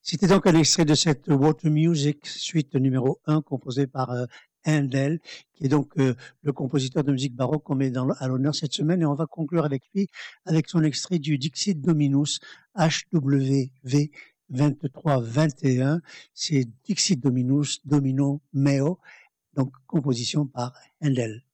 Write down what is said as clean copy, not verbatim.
C'était donc un extrait de cette Water Music suite numéro 1 composée par Handel, qui est donc le compositeur de musique baroque qu'on met à l'honneur cette semaine. Et on va conclure avec lui, avec son extrait du Dixit Dominus HWV 2321. C'est Dixit Dominus Domino Meo, donc composition par Handel.